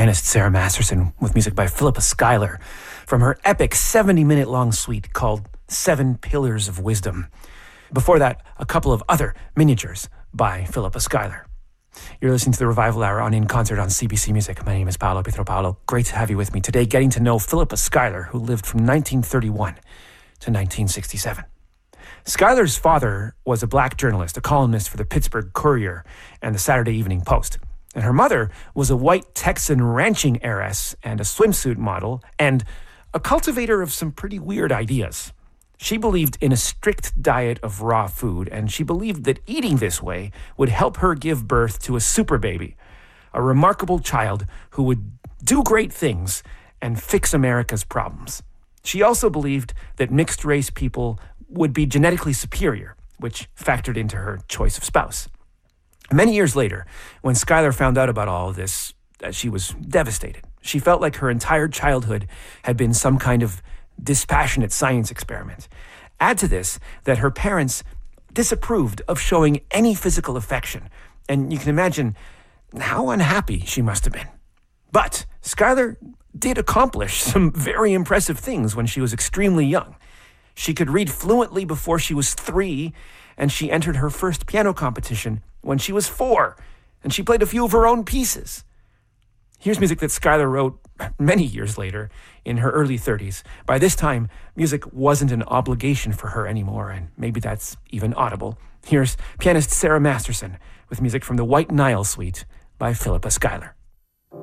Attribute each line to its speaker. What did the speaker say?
Speaker 1: pianist Sarah Masterson with music by Philippa Schuyler from her epic 70-minute long suite called Seven Pillars of Wisdom. Before that, a couple of other miniatures by Philippa Schuyler. You're listening to the Revival Hour on In Concert on CBC Music. My name is Paolo Pietropalo. Great to have you with me today, getting to know Philippa Schuyler, who lived from 1931 to 1967. Schuyler's father was a black journalist, a columnist for the Pittsburgh Courier and the Saturday Evening Post. And her mother was a white Texan ranching heiress and a swimsuit model and a cultivator of some pretty weird ideas. She believed in a strict diet of raw food, and she believed that eating this way would help her give birth to a super baby, a remarkable child who would do great things and fix America's problems. She also believed that mixed-race people would be genetically superior, which factored into her choice of spouse. Many years later, when Schuyler found out about all of this, she was devastated. She felt like her entire childhood had been some kind of dispassionate science experiment. Add to this that her parents disapproved of showing any physical affection, and you can imagine how unhappy she must have been. But Schuyler did accomplish some very impressive things when she was extremely young. She could read fluently before she was 3, and she entered her first piano competition when she was 4, and she played a few of her own pieces. Here's music that Schuyler wrote many years later, in her early 30s. By this time, music wasn't an obligation for her anymore, and maybe that's even audible. Here's pianist Sarah Masterson with music from the White Nile Suite by Philippa Schuyler.